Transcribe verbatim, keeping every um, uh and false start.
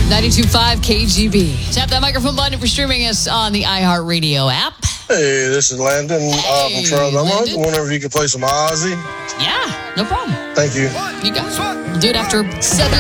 ninety-two point five K G B. Tap that microphone button if you're streaming us on the iHeartRadio app. Hey, this is Landon uh, Hey, from Toronto. I'm Landon. wondering if you could play some Ozzy. Yeah, no problem. Thank you. You got it. We'll do it after seven.